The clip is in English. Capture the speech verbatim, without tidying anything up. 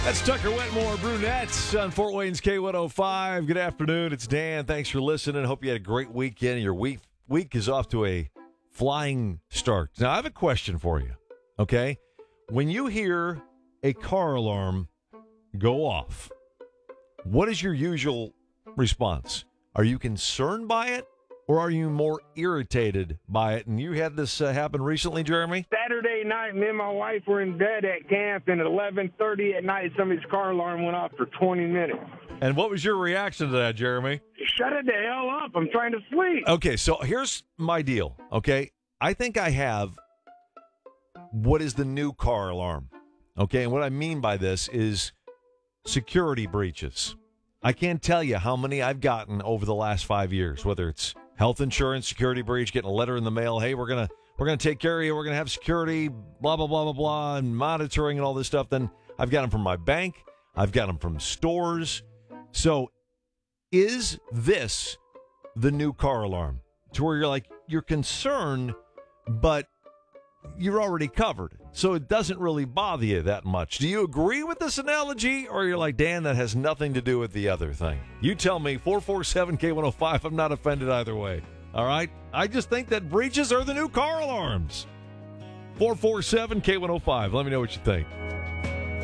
That's Tucker Wetmore, Brunettes on Fort Wayne's K one oh five. Good afternoon. It's Dan. Thanks for listening. Hope you had a great weekend. Your week week is off to a flying start. Now, I have a question for you, okay? When you hear a car alarm go off, what is your usual response? Are you concerned by it, or are you more irritated by it? And you had this uh, happen recently, Jeremy? Saturday night, me and my wife were in bed at camp, and at eleven thirty at night, somebody's car alarm went off for twenty minutes. And what was your reaction to that, Jeremy? Shut it the hell up. I'm trying to sleep. Okay, so here's my deal, okay? I think I have what is the new car alarm, okay? And what I mean by this is security breaches. I can't tell you how many I've gotten over the last five years, whether it's health insurance, security breach, getting a letter in the mail, hey, we're going to we're gonna take care of you, we're going to have security, blah, blah, blah, blah, blah, and monitoring and all this stuff. Then I've got them from my bank. I've got them from stores. So is this the new car alarm to where you're like, you're concerned, but you're already covered, so it doesn't really bother you that much? Do you agree with this analogy, or you're like, Dan, that has nothing to do with the other thing? You tell me. Four four seven K one oh five. I'm not offended either way. All right? I just think that breaches are the new car alarms. four four seven K one oh five. Let me know what you think.